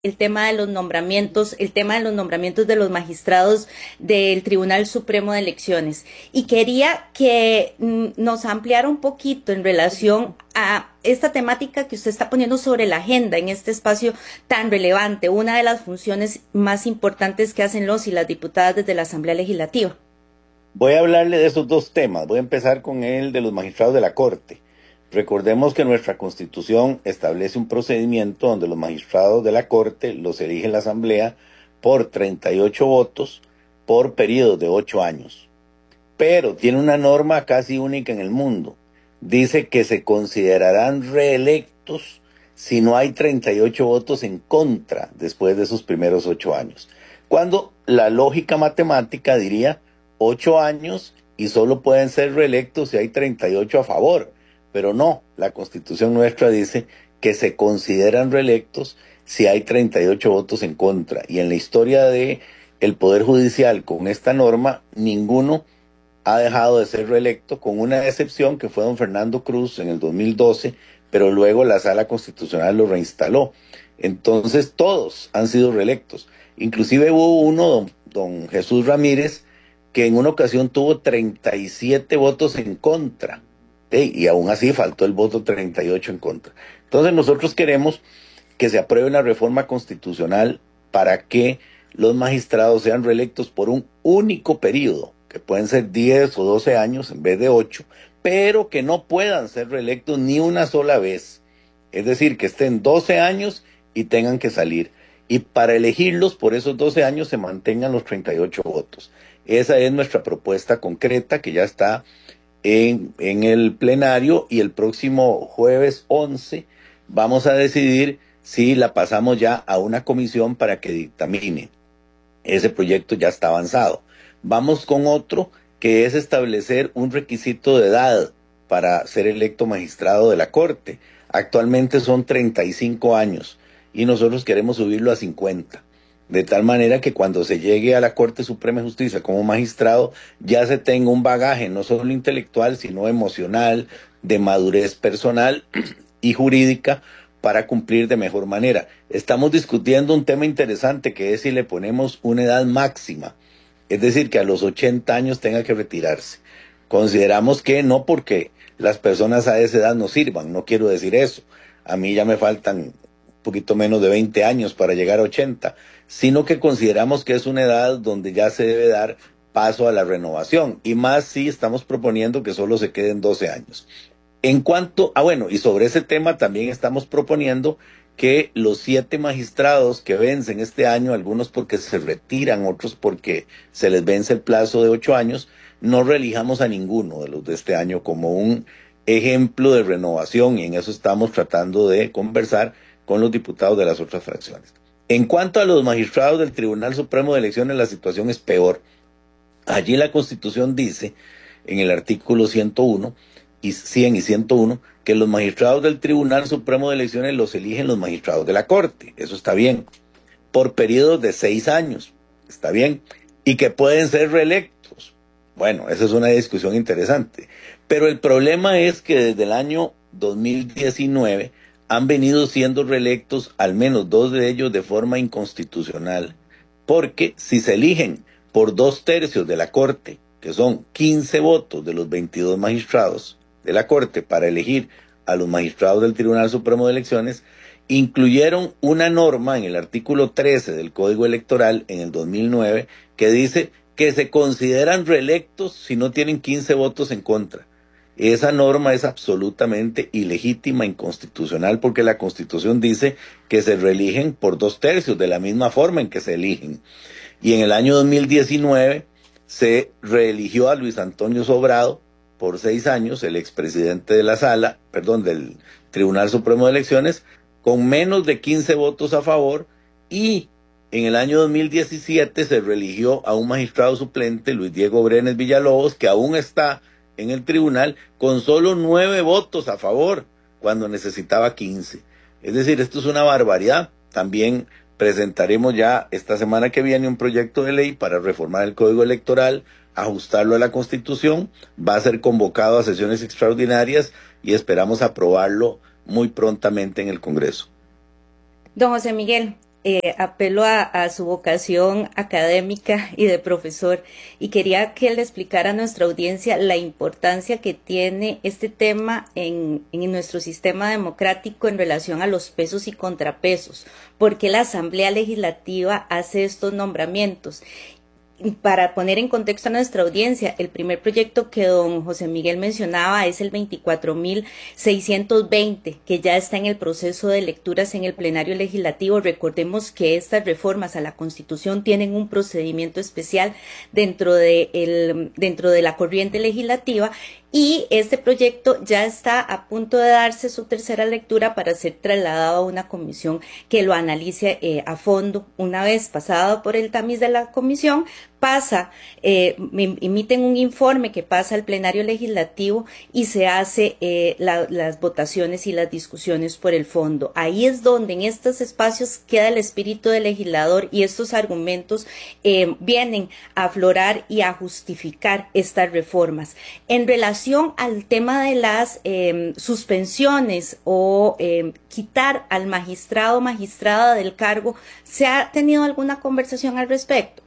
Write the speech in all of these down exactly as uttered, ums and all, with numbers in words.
el tema de los nombramientos, el tema de los nombramientos de los magistrados del Tribunal Supremo de Elecciones. Y quería que mm, nos ampliara un poquito en relación a esta temática que usted está poniendo sobre la agenda en este espacio tan relevante, una de las funciones más importantes que hacen los y las diputadas desde la Asamblea Legislativa. Voy a hablarle de esos dos temas. Voy a empezar con el de los magistrados de la Corte. Recordemos que nuestra Constitución establece un procedimiento donde los magistrados de la Corte los elige la Asamblea por treinta y ocho votos por periodos de ocho años. Pero tiene una norma casi única en el mundo. Dice que se considerarán reelectos si no hay treinta y ocho votos en contra después de sus primeros ocho años. Cuando la lógica matemática diría ocho años y solo pueden ser reelectos si hay treinta y ocho a favor. Pero no, la Constitución nuestra dice que se consideran reelectos si hay treinta y ocho votos en contra. Y en la historia de el Poder Judicial con esta norma, ninguno ha dejado de ser reelecto, con una excepción que fue don Fernando Cruz en el dos mil doce, pero luego la Sala Constitucional lo reinstaló. Entonces todos han sido reelectos. Inclusive hubo uno, don, don Jesús Ramírez, que en una ocasión tuvo treinta y siete votos en contra. Hey, y aún así faltó el voto treinta y ocho en contra. Entonces nosotros queremos que se apruebe una reforma constitucional para que los magistrados sean reelectos por un único periodo, que pueden ser diez o doce años en vez de ocho, pero que no puedan ser reelectos ni una sola vez. Es decir, que estén doce años y tengan que salir. Y para elegirlos por esos doce años se mantengan los treinta y ocho votos. Esa es nuestra propuesta concreta que ya está En, en el plenario, y el próximo jueves once vamos a decidir si la pasamos ya a una comisión para que dictamine. Ese proyecto ya está avanzado. Vamos con otro, que es establecer un requisito de edad para ser electo magistrado de la Corte. Actualmente son treinta y cinco años y nosotros queremos subirlo a cincuenta. De tal manera que cuando se llegue a la Corte Suprema de Justicia como magistrado, ya se tenga un bagaje no solo intelectual, sino emocional, de madurez personal y jurídica para cumplir de mejor manera. Estamos discutiendo un tema interesante, que es si le ponemos una edad máxima, es decir, que a los ochenta años tenga que retirarse. Consideramos que no, porque las personas a esa edad no sirvan, no quiero decir eso. A mí ya me faltan poquito menos de veinte años para llegar a ochenta, sino que consideramos que es una edad donde ya se debe dar paso a la renovación, y más si estamos proponiendo que solo se queden doce años. En cuanto, ah bueno, y sobre ese tema también estamos proponiendo que los siete magistrados que vencen este año, algunos porque se retiran, otros porque se les vence el plazo de ocho años, no reelijamos a ninguno de los de este año como un ejemplo de renovación, y en eso estamos tratando de conversar con los diputados de las otras fracciones. En cuanto a los magistrados del Tribunal Supremo de Elecciones, la situación es peor. Allí la Constitución dice, en el artículo ciento uno, y cien y ciento uno, que los magistrados del Tribunal Supremo de Elecciones los eligen los magistrados de la Corte. Eso está bien. Por periodos de seis años. Está bien. Y que pueden ser reelectos. Bueno, esa es una discusión interesante. Pero el problema es que desde el año dos mil diecinueve han venido siendo reelectos al menos dos de ellos de forma inconstitucional, porque si se eligen por dos tercios de la Corte, que son quince votos de los veintidós magistrados de la Corte para elegir a los magistrados del Tribunal Supremo de Elecciones, incluyeron una norma en el artículo trece del Código Electoral en el dos mil nueve que dice que se consideran reelectos si no tienen quince votos en contra. Esa norma es absolutamente ilegítima, inconstitucional, porque la Constitución dice que se reeligen por dos tercios, de la misma forma en que se eligen. Y en el año dos mil diecinueve se reeligió a Luis Antonio Sobrado por seis años, el expresidente de la Sala, perdón, del Tribunal Supremo de Elecciones, con menos de quince votos a favor, y en el año dos mil diecisiete se reeligió a un magistrado suplente, Luis Diego Brenes Villalobos, que aún está en el tribunal con solo nueve votos a favor, cuando necesitaba quince. Es decir, esto es una barbaridad. También presentaremos ya esta semana que viene un proyecto de ley para reformar el Código Electoral, ajustarlo a la Constitución. Va a ser convocado a sesiones extraordinarias y esperamos aprobarlo muy prontamente en el Congreso. Don José Miguel, eh, apelo a, a su vocación académica y de profesor y quería que le explicara a nuestra audiencia la importancia que tiene este tema en, en nuestro sistema democrático en relación a los pesos y contrapesos, porque la Asamblea Legislativa hace estos nombramientos. Para poner en contexto a nuestra audiencia, el primer proyecto que don José Miguel mencionaba es el veinticuatro mil seiscientos veinte, que ya está en el proceso de lecturas en el plenario legislativo. Recordemos que estas reformas a la Constitución tienen un procedimiento especial dentro de, el, dentro de la corriente legislativa, y este proyecto ya está a punto de darse su tercera lectura para ser trasladado a una comisión que lo analice eh, a fondo. Una vez pasado por el tamiz de la comisión, pasa, eh, emiten un informe que pasa al plenario legislativo y se hace eh, la, las votaciones y las discusiones por el fondo. Ahí es donde en estos espacios queda el espíritu del legislador y estos argumentos eh, vienen a aflorar y a justificar estas reformas. En relación al tema de las eh, suspensiones o eh, quitar al magistrado o magistrada del cargo, ¿se ha tenido alguna conversación al respecto?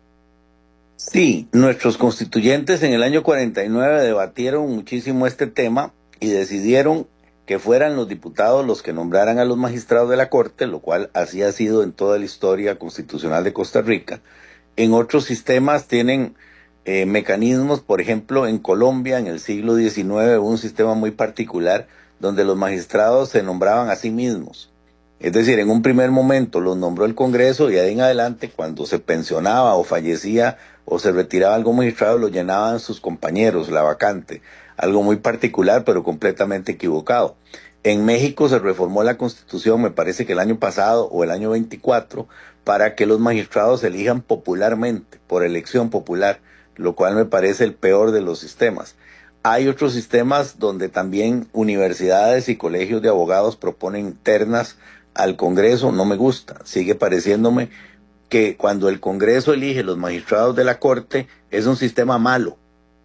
Sí, nuestros constituyentes en el año cuarenta y nueve debatieron muchísimo este tema y decidieron que fueran los diputados los que nombraran a los magistrados de la Corte, lo cual así ha sido en toda la historia constitucional de Costa Rica. En otros sistemas tienen eh, mecanismos, por ejemplo, en Colombia en el siglo diecinueve hubo un sistema muy particular donde los magistrados se nombraban a sí mismos. Es decir, en un primer momento los nombró el Congreso y de ahí en adelante, cuando se pensionaba o fallecía o se retiraba algún magistrado, lo llenaban sus compañeros, la vacante. Algo muy particular, pero completamente equivocado. En México se reformó la Constitución, me parece que el año pasado o el año veinticuatro, para que los magistrados se elijan popularmente, por elección popular, lo cual me parece el peor de los sistemas. Hay otros sistemas donde también universidades y colegios de abogados proponen ternas al Congreso. No me gusta, sigue pareciéndome que cuando el Congreso elige los magistrados de la Corte es un sistema malo,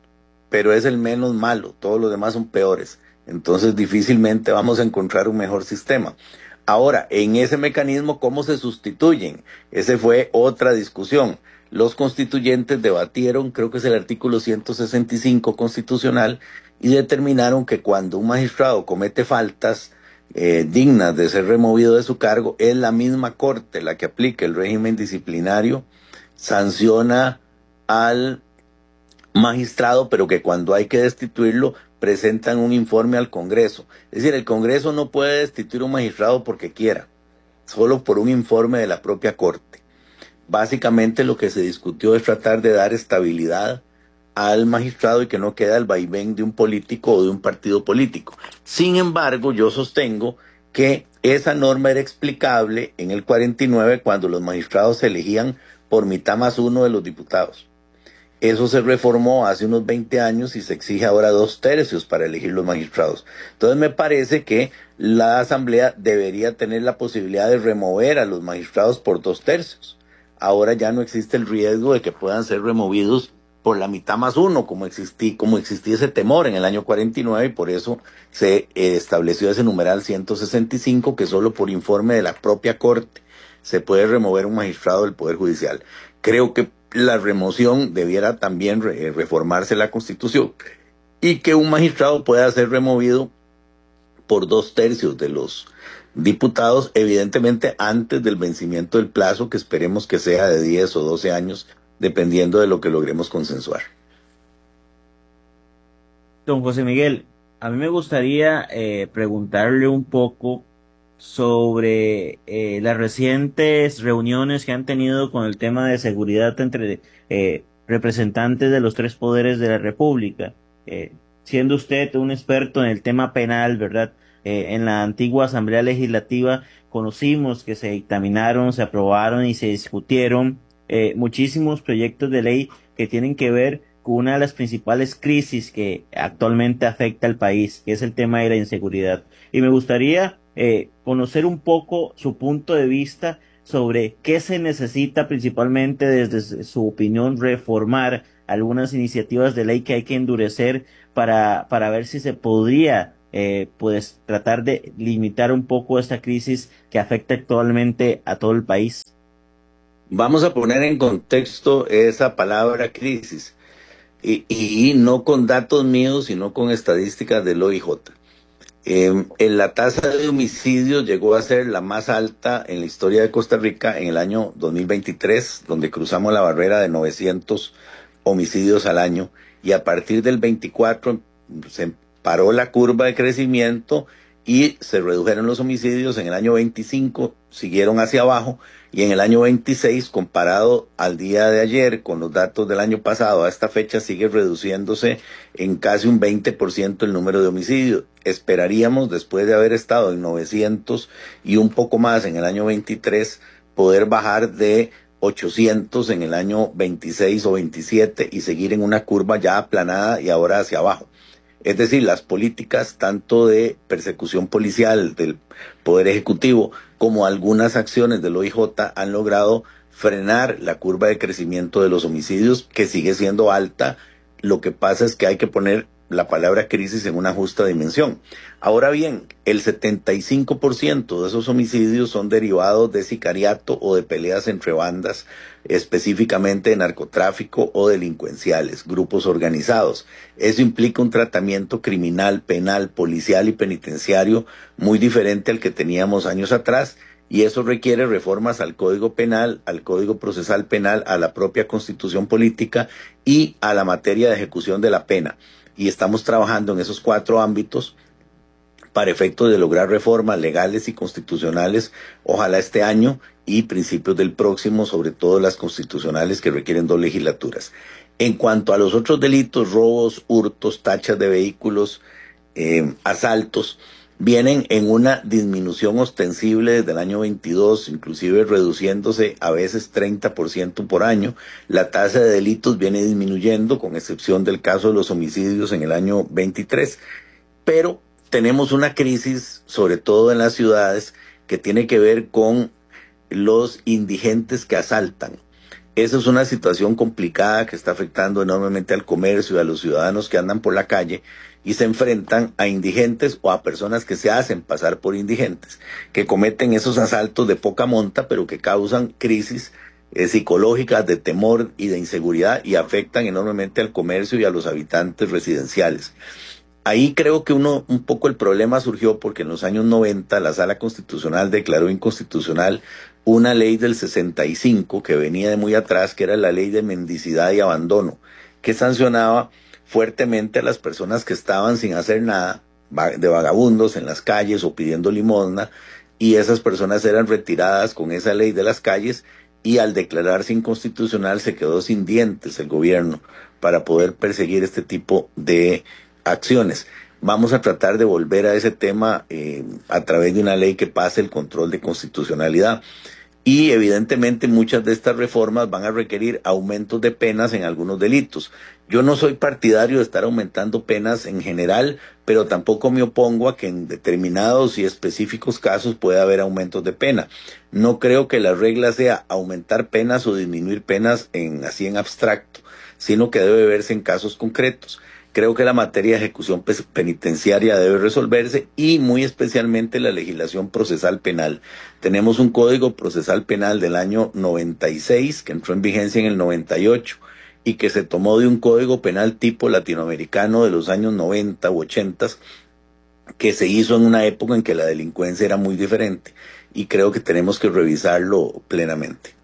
pero es el menos malo, todos los demás son peores, entonces difícilmente vamos a encontrar un mejor sistema. Ahora, en ese mecanismo, ¿cómo se sustituyen? Esa fue otra discusión. Los constituyentes debatieron, creo que es el artículo ciento sesenta y cinco constitucional, y determinaron que cuando un magistrado comete faltas eh, dignas de ser removido de su cargo, es la misma Corte la que aplica el régimen disciplinario, sanciona al magistrado, pero que cuando hay que destituirlo, presentan un informe al Congreso. Es decir, el Congreso no puede destituir a un magistrado porque quiera, solo por un informe de la propia Corte. Básicamente lo que se discutió es tratar de dar estabilidad al magistrado y que no quede al vaivén de un político o de un partido político. Sin embargo, yo sostengo que esa norma era explicable en el cuarenta y nueve cuando los magistrados se elegían por mitad más uno de los diputados. Eso se reformó hace unos veinte años y se exige ahora dos tercios para elegir los magistrados. Entonces me parece que la Asamblea debería tener la posibilidad de remover a los magistrados por dos tercios. Ahora ya no existe el riesgo de que puedan ser removidos por la mitad más uno, como existí, como existía ese temor en el año cuarenta y nueve, y por eso se eh, estableció ese numeral ciento sesenta y cinco, que solo por informe de la propia Corte se puede remover un magistrado del Poder Judicial. Creo que la remoción debiera también re, reformarse la Constitución y que un magistrado pueda ser removido por dos tercios de los diputados, evidentemente antes del vencimiento del plazo, que esperemos que sea de diez o doce años, dependiendo de lo que logremos consensuar. Don José Miguel, a mí me gustaría eh, preguntarle un poco sobre eh, las recientes reuniones que han tenido con el tema de seguridad entre eh, representantes de los tres poderes de la República. Eh, siendo usted un experto en el tema penal, ¿verdad? Eh, en la antigua Asamblea Legislativa conocimos que se dictaminaron, se aprobaron y se discutieron eh, muchísimos proyectos de ley que tienen que ver con una de las principales crisis que actualmente afecta al país, que es el tema de la inseguridad. Y me gustaría eh, conocer un poco su punto de vista sobre qué se necesita principalmente desde su opinión reformar algunas iniciativas de ley que hay que endurecer para, para ver si se podría eh, pues tratar de limitar un poco esta crisis que afecta actualmente a todo el país? Vamos a poner en contexto esa palabra crisis y, y no con datos míos, sino con estadísticas del O I J. Eh, en la tasa de homicidios llegó a ser la más alta en la historia de Costa Rica en el año dos mil veintitrés, donde cruzamos la barrera de novecientos homicidios al año, y a partir del veinticuatro se paró la curva de crecimiento y se redujeron los homicidios. En el año veinticinco siguieron hacia abajo, y en el año veintiséis, comparado al día de ayer con los datos del año pasado, a esta fecha sigue reduciéndose en casi un veinte por ciento el número de homicidios. Esperaríamos, después de haber estado en novecientos y un poco más en el año veintitrés, poder bajar de ochocientos en el año veintiséis o veintisiete y seguir en una curva ya aplanada y ahora hacia abajo. Es decir, las políticas tanto de persecución policial del Poder Ejecutivo como algunas acciones del O I J han logrado frenar la curva de crecimiento de los homicidios, que sigue siendo alta. Lo que pasa es que hay que poner la palabra crisis en una justa dimensión. Ahora bien, el setenta y cinco por ciento de esos homicidios son derivados de sicariato o de peleas entre bandas, específicamente de narcotráfico o delincuenciales, grupos organizados. Eso implica un tratamiento criminal, penal, policial y penitenciario muy diferente al que teníamos años atrás, y eso requiere reformas al Código Penal, al Código Procesal Penal, a la propia Constitución Política y a la materia de ejecución de la pena. Y estamos trabajando en esos cuatro ámbitos para efectos de lograr reformas legales y constitucionales, ojalá este año y principios del próximo, sobre todo las constitucionales que requieren dos legislaturas. En cuanto a los otros delitos, robos, hurtos, tachas de vehículos, eh, asaltos, vienen en una disminución ostensible desde el año veintidós, inclusive reduciéndose a veces treinta por ciento por año. La tasa de delitos viene disminuyendo, con excepción del caso de los homicidios en el año veintitrés. Pero tenemos una crisis, sobre todo en las ciudades, que tiene que ver con los indigentes que asaltan. Esa es una situación complicada que está afectando enormemente al comercio y a los ciudadanos que andan por la calle y se enfrentan a indigentes o a personas que se hacen pasar por indigentes, que cometen esos asaltos de poca monta, pero que causan crisis eh, psicológicas de temor y de inseguridad y afectan enormemente al comercio y a los habitantes residenciales. Ahí creo que uno, un poco el problema surgió porque en los años noventa la Sala Constitucional declaró inconstitucional una ley del sesenta y cinco que venía de muy atrás, que era la ley de mendicidad y abandono, que sancionaba fuertemente a las personas que estaban sin hacer nada, de vagabundos en las calles o pidiendo limosna, y esas personas eran retiradas con esa ley de las calles, y al declararse inconstitucional se quedó sin dientes el gobierno para poder perseguir este tipo de acciones. Vamos a tratar de volver a ese tema eh, a través de una ley que pase el control de constitucionalidad. Y evidentemente muchas de estas reformas van a requerir aumentos de penas en algunos delitos. Yo no soy partidario de estar aumentando penas en general, pero tampoco me opongo a que en determinados y específicos casos pueda haber aumentos de pena. No creo que la regla sea aumentar penas o disminuir penas en así en abstracto, sino que debe verse en casos concretos. Creo que la materia de ejecución penitenciaria debe resolverse, y muy especialmente la legislación procesal penal. Tenemos un Código Procesal Penal del año noventa y seis que entró en vigencia en el noventa y ocho y que se tomó de un Código Penal tipo latinoamericano de los años noventa u ochenta, que se hizo en una época en que la delincuencia era muy diferente, y creo que tenemos que revisarlo plenamente.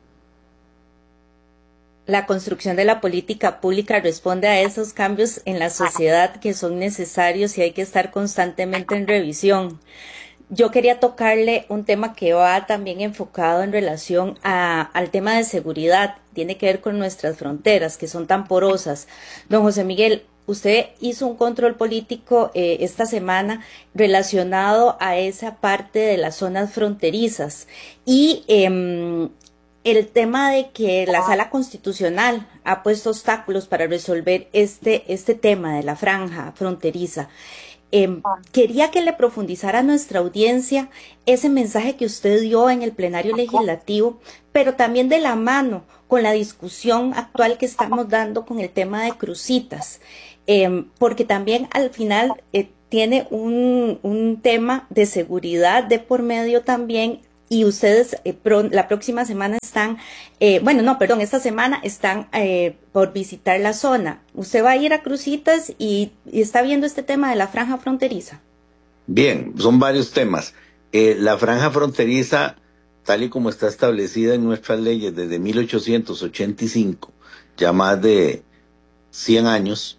La construcción de la política pública responde a esos cambios en la sociedad que son necesarios y hay que estar constantemente en revisión. Yo quería tocarle un tema que va también enfocado en relación a, al tema de seguridad. Tiene que ver con nuestras fronteras, que son tan porosas. Don José Miguel, usted hizo un control político eh, esta semana relacionado a esa parte de las zonas fronterizas y eh, el tema de que la Sala Constitucional ha puesto obstáculos para resolver este, este tema de la franja fronteriza. Eh, quería que le profundizara a nuestra audiencia ese mensaje que usted dio en el plenario legislativo, pero también de la mano con la discusión actual que estamos dando con el tema de crucitas, eh, porque también al final eh, tiene un, un tema de seguridad de por medio también. Y ustedes eh, pro, la próxima semana están, eh, bueno, no, perdón, esta semana están eh, por visitar la zona. Usted va a ir a Cruzitas y, y está viendo este tema de la franja fronteriza. Bien, son varios temas. Eh, la franja fronteriza, tal y como está establecida en nuestras leyes desde mil ochocientos ochenta y cinco, ya más de cien años,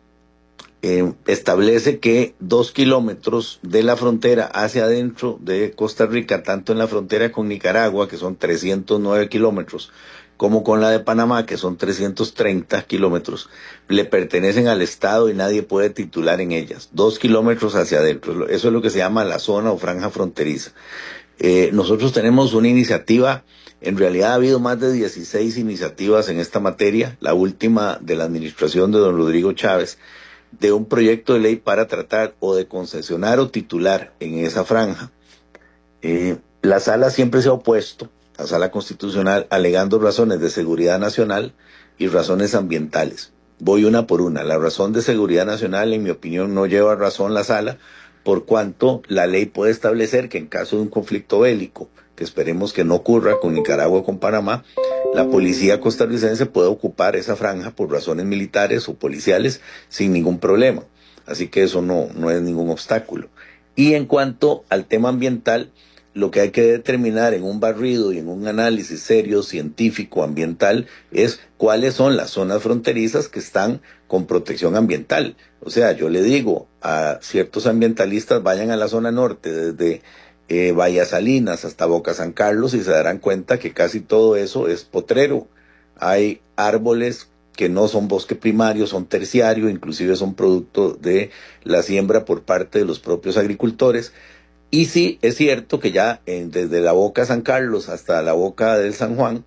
Eh, establece que dos kilómetros de la frontera hacia adentro de Costa Rica, tanto en la frontera con Nicaragua, que son trescientos nueve kilómetros, como con la de Panamá, que son trescientos treinta kilómetros, le pertenecen al Estado y nadie puede titular en ellas. Dos kilómetros hacia adentro. Eso es lo que se llama la zona o franja fronteriza. Eh, nosotros tenemos una iniciativa. En realidad ha habido más de dieciséis iniciativas en esta materia, la última de la administración de don Rodrigo Chávez, de un proyecto de ley para tratar o de concesionar o titular en esa franja. Eh, la sala siempre se ha opuesto, la sala constitucional, alegando razones de seguridad nacional y razones ambientales. Voy una por una. La razón de seguridad nacional, en mi opinión, no lleva razón la sala, por cuanto la ley puede establecer que en caso de un conflicto bélico, que esperemos que no ocurra con Nicaragua o con Panamá, la policía costarricense puede ocupar esa franja por razones militares o policiales sin ningún problema. Así que eso no, no es ningún obstáculo. Y en cuanto al tema ambiental, lo que hay que determinar en un barrido y en un análisis serio, científico, ambiental, es cuáles son las zonas fronterizas que están con protección ambiental. O sea, yo le digo a ciertos ambientalistas, vayan a la zona norte, desde Eh, Bahía Salinas hasta Boca San Carlos, y se darán cuenta que casi todo eso es potrero. Hay árboles que no son bosque primario, son terciario, inclusive son producto de la siembra por parte de los propios agricultores. Y sí, es cierto que ya eh, desde la Boca San Carlos hasta la Boca del San Juan,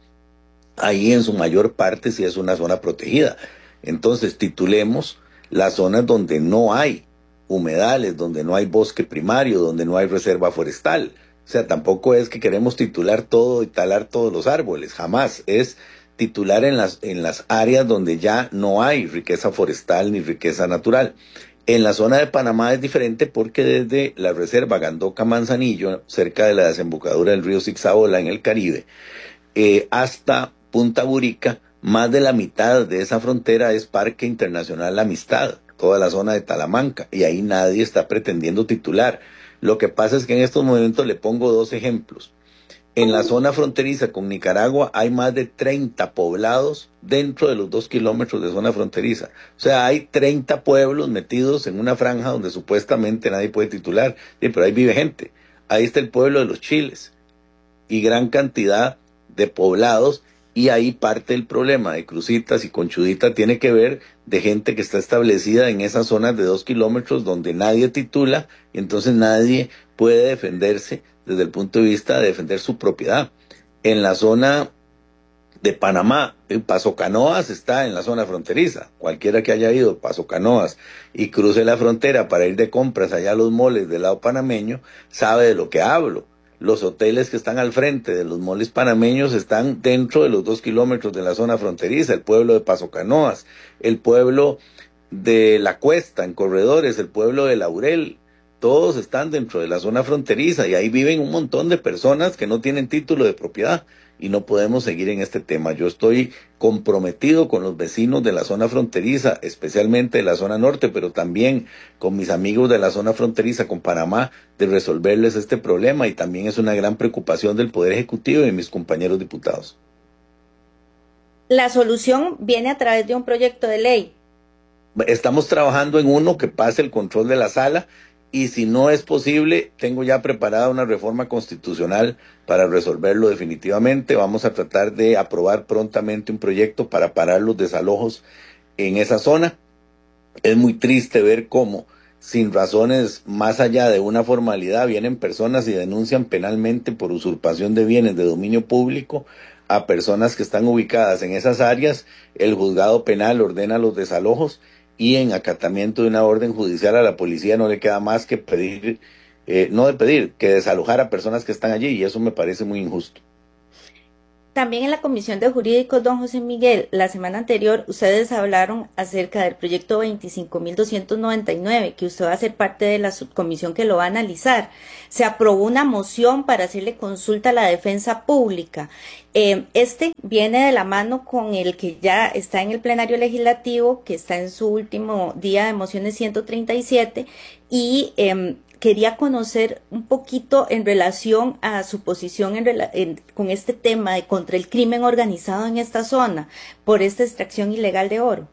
ahí en su mayor parte sí es una zona protegida. Entonces titulemos las zonas donde no hay humedales, donde no hay bosque primario, donde no hay reserva forestal. O sea, tampoco es que queremos titular todo y talar todos los árboles, jamás. Es titular en las, en las áreas donde ya no hay riqueza forestal ni riqueza natural. En la zona de Panamá es diferente porque desde la reserva Gandoca-Manzanillo, cerca de la desembocadura del río Zixabola en el Caribe, eh, hasta Punta Burica, más de la mitad de esa frontera es Parque Internacional La Amistad, toda la zona de Talamanca, y ahí nadie está pretendiendo titular. Lo que pasa es que en estos momentos le pongo dos ejemplos. En la zona fronteriza con Nicaragua hay más de treinta poblados dentro de los dos kilómetros de zona fronteriza. O sea, hay treinta pueblos metidos en una franja donde supuestamente nadie puede titular, sí, pero ahí vive gente. Ahí está el pueblo de los Chiles y gran cantidad de poblados. Y ahí parte el problema de Cruzitas y Conchudita tiene que ver de gente que está establecida en esas zonas de dos kilómetros donde nadie titula y entonces nadie puede defenderse desde el punto de vista de defender su propiedad. En la zona de Panamá, Paso Canoas está en la zona fronteriza. Cualquiera que haya ido a Paso Canoas y cruce la frontera para ir de compras allá a los moles del lado panameño sabe de lo que hablo. Los hoteles que están al frente de los moles panameños están dentro de los dos kilómetros de la zona fronteriza. El pueblo de Paso Canoas, el pueblo de La Cuesta en Corredores, el pueblo de Laurel, todos están dentro de la zona fronteriza y ahí viven un montón de personas que no tienen título de propiedad y no podemos seguir en este tema. Yo estoy comprometido con los vecinos de la zona fronteriza, especialmente de la zona norte, pero también con mis amigos de la zona fronteriza con Panamá, de resolverles este problema, y también es una gran preocupación del Poder Ejecutivo y de mis compañeros diputados. La solución viene a través de un proyecto de ley. Estamos trabajando en uno que pase el control de la sala, y si no es posible, tengo ya preparada una reforma constitucional para resolverlo definitivamente. Vamos a tratar de aprobar prontamente un proyecto para parar los desalojos en esa zona. Es muy triste ver cómo, sin razones más allá de una formalidad, vienen personas y denuncian penalmente por usurpación de bienes de dominio público a personas que están ubicadas en esas áreas. El juzgado penal ordena los desalojos y en acatamiento de una orden judicial a la policía no le queda más que pedir, eh, no de pedir, que desalojar a personas que están allí, y eso me parece muy injusto. también en la Comisión de Jurídicos, don José Miguel, la semana anterior ustedes hablaron acerca del proyecto veinticinco mil doscientos noventa y nueve, que usted va a ser parte de la subcomisión que lo va a analizar. Se aprobó una moción para hacerle consulta a la defensa pública. Eh, este viene de la mano con el que ya está en el plenario legislativo, que está en su último día de mociones ciento treinta y siete, y eh, quería conocer un poquito en relación a su posición en, en, con este tema de contra el crimen organizado en esta zona por esta extracción ilegal de oro.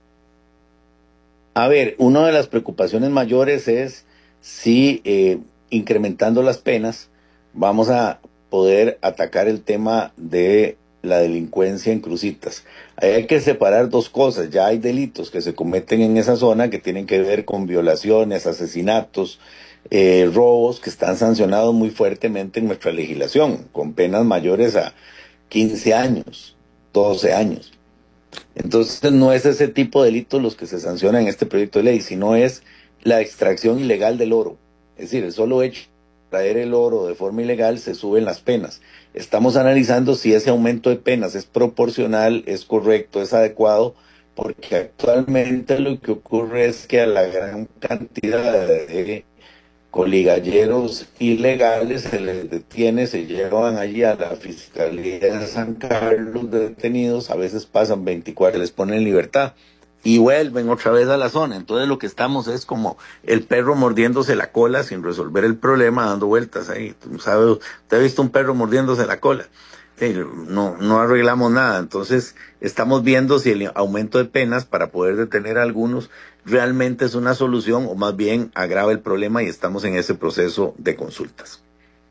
A ver, una de las preocupaciones mayores es si eh, incrementando las penas vamos a poder atacar el tema de la delincuencia en Cruzitas. Hay que separar dos cosas. Ya hay delitos que se cometen en esa zona que tienen que ver con violaciones, asesinatos, Eh, robos que están sancionados muy fuertemente en nuestra legislación, con penas mayores a quince años, doce años. Entonces no es ese tipo de delitos los que se sancionan en este proyecto de ley, sino es la extracción ilegal del oro. Es decir, el solo hecho de traer el oro de forma ilegal se suben las penas. Estamos analizando si ese aumento de penas es proporcional, es correcto, es adecuado, porque actualmente lo que ocurre es que a la gran cantidad de coligalleros ilegales se les detiene, se llevan allí a la Fiscalía de San Carlos detenidos, a veces pasan veinticuatro, les ponen en libertad y vuelven otra vez a la zona. Entonces lo que estamos es como el perro mordiéndose la cola sin resolver el problema, dando vueltas ahí. ¿Sabe? ¿Usted ha visto un perro mordiéndose la cola? Sí, no, no arreglamos nada. Entonces estamos viendo si el aumento de penas para poder detener a algunos realmente es una solución o más bien agrava el problema, y estamos en ese proceso de consultas.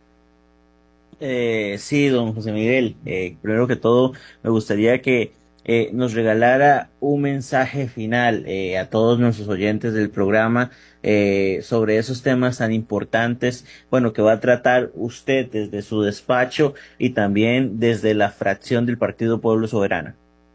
Eh, sí, don José Miguel, eh, primero que todo me gustaría que eh, nos regalara un mensaje final eh, a todos nuestros oyentes del programa eh, sobre esos temas tan importantes, bueno, que va a tratar usted desde su despacho y también desde la fracción del Partido Pueblo Soberano.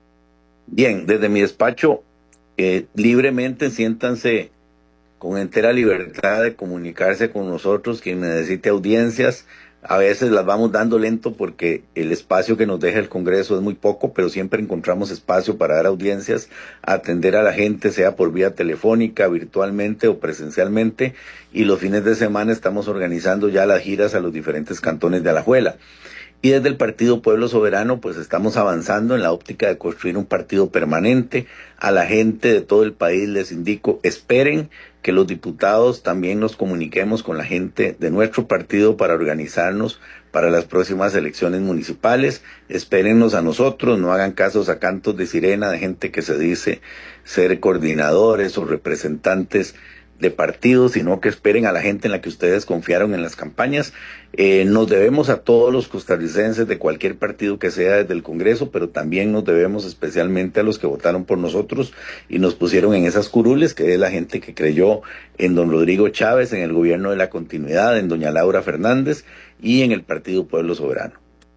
Bien, desde mi despacho, eh, libremente siéntanse con entera libertad de comunicarse con nosotros. Quien necesite audiencias, a veces las vamos dando lento porque el espacio que nos deja el Congreso es muy poco, pero siempre encontramos espacio para dar audiencias, atender a la gente, sea por vía telefónica, virtualmente o presencialmente, y los fines de semana estamos organizando ya las giras a los diferentes cantones de Alajuela. Y desde el Partido Pueblo Soberano, pues estamos avanzando en la óptica de construir un partido permanente. A la gente de todo el país les indico, esperen que los diputados también nos comuniquemos con la gente de nuestro partido para organizarnos para las próximas elecciones municipales. Espérennos a nosotros, no hagan casos a cantos de sirena de gente que se dice ser coordinadores o representantes de partidos, sino que esperen a la gente en la que ustedes confiaron en las campañas. Eh, nos debemos a todos los costarricenses de cualquier partido que sea desde el Congreso, pero también nos debemos especialmente a los que votaron por nosotros y nos pusieron en esas curules, que es la gente que creyó en don Rodrigo Chávez, en el gobierno de la continuidad, en doña Laura Fernández y en el Partido Pueblo Soberano.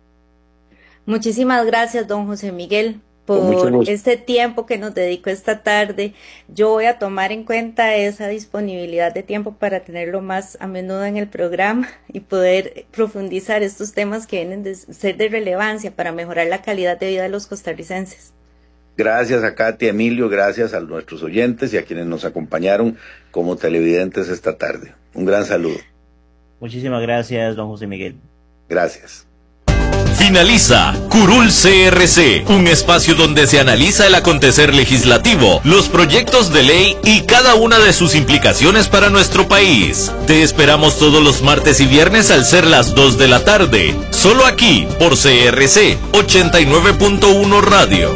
Muchísimas gracias, don José Miguel, por este tiempo que nos dedicó esta tarde. Yo voy a tomar en cuenta esa disponibilidad de tiempo para tenerlo más a menudo en el programa y poder profundizar estos temas que vienen de ser de relevancia para mejorar la calidad de vida de los costarricenses. Gracias a Katy, Emilio, gracias a nuestros oyentes y a quienes nos acompañaron como televidentes esta tarde. Un gran saludo. Muchísimas gracias, don José Miguel. Gracias. Finaliza Curul C R C, un espacio donde se analiza el acontecer legislativo, los proyectos de ley y cada una de sus implicaciones para nuestro país. Te esperamos todos los martes y viernes al ser las dos de la tarde, solo aquí por C R C ochenta y nueve punto uno Radio.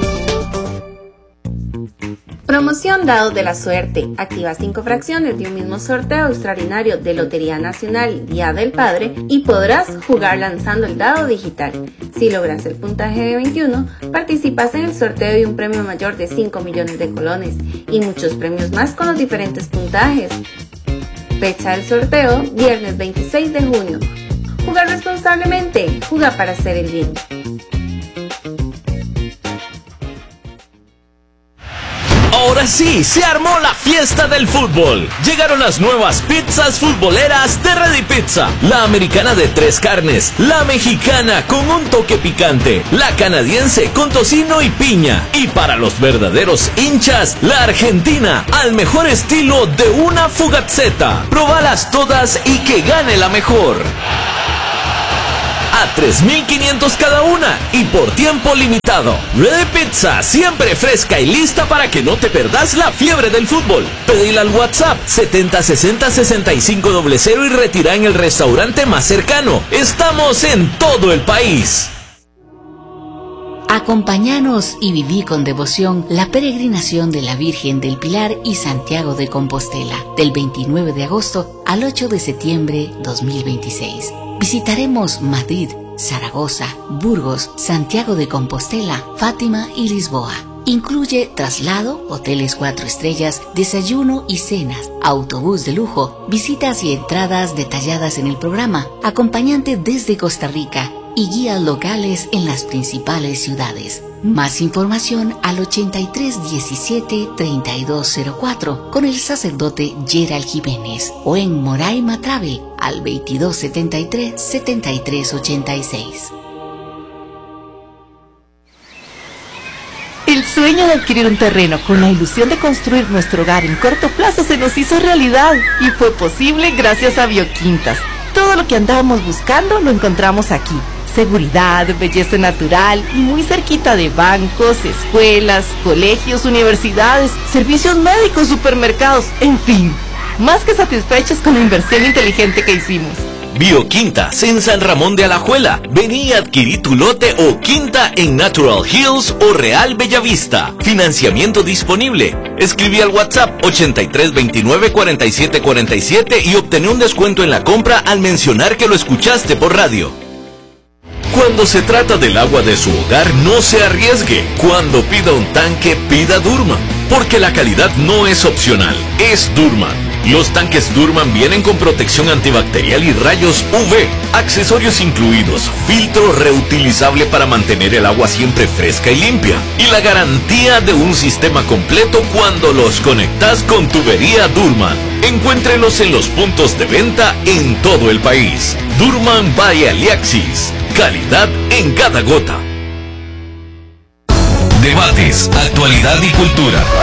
Promoción Dados de la Suerte. Activa cinco fracciones de un mismo sorteo extraordinario de Lotería Nacional Día del Padre y podrás jugar lanzando el dado digital. Si logras el puntaje de veintiuno, participas en el sorteo de un premio mayor de cinco millones de colones y muchos premios más con los diferentes puntajes. Fecha del sorteo, viernes veintiséis de junio. Jugar responsablemente, juega para hacer el bien. Ahora Ahora sí, se armó la fiesta del fútbol. Llegaron las nuevas pizzas futboleras de Ready Pizza. La americana de tres carnes, la mexicana con un toque picante, la canadiense con tocino y piña. Y para los verdaderos hinchas, la argentina al mejor estilo de una fugazzetta. Probalas todas y que gane la mejor. A tres mil quinientos cada una y por tiempo limitado. Ready Pizza, siempre fresca y lista para que no te perdas la fiebre del fútbol. Pedila al WhatsApp setenta sesenta sesenta y cinco cero cero y retira en el restaurante más cercano. Estamos en todo el país. Acompáñanos y viví con devoción la peregrinación de la Virgen del Pilar y Santiago de Compostela, del veintinueve de agosto al ocho de septiembre dos mil veintiséis. Visitaremos Madrid, Zaragoza, Burgos, Santiago de Compostela, Fátima y Lisboa. Incluye traslado, hoteles cuatro estrellas, desayuno y cenas, autobús de lujo, visitas y entradas detalladas en el programa, acompañante desde Costa Rica y guías locales en las principales ciudades. Más información al ochenta y tres diecisiete treinta y dos cero cuatro con el sacerdote Gerald Jiménez o en Moraima Travel al veintidós setenta y tres setenta y tres ochenta y seis. El sueño de adquirir un terreno con la ilusión de construir nuestro hogar en corto plazo se nos hizo realidad y fue posible gracias a Bioquintas. Todo lo que andábamos buscando lo encontramos aquí. Seguridad, belleza natural y muy cerquita de bancos, escuelas, colegios, universidades, servicios médicos, supermercados, en fin, más que satisfechos con la inversión inteligente que hicimos. Bioquintas en San Ramón de Alajuela. Vení y adquirí tu lote o quinta en Natural Hills o Real Bellavista. Financiamiento disponible. Escribí al WhatsApp ochenta y tres veintinueve cuarenta y siete cuarenta y siete y obtené un descuento en la compra al mencionar que lo escuchaste por radio. Cuando se trata del agua de su hogar, no se arriesgue. Cuando pida un tanque, pida Durman, porque la calidad no es opcional, es Durman. Los tanques Durman vienen con protección antibacterial y rayos U V, accesorios incluidos, filtro reutilizable para mantener el agua siempre fresca y limpia, y la garantía de un sistema completo cuando los conectas con tubería Durman. Encuéntrelos en los puntos de venta en todo el país. Durman by Aliaxis. Calidad en cada gota. Debates, actualidad y cultura.